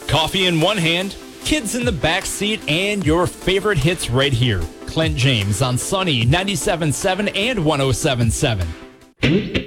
Coffee in one hand, kids in the back seat, and your favorite hits right here. Clint James on Sunny 97.7 and 107.7.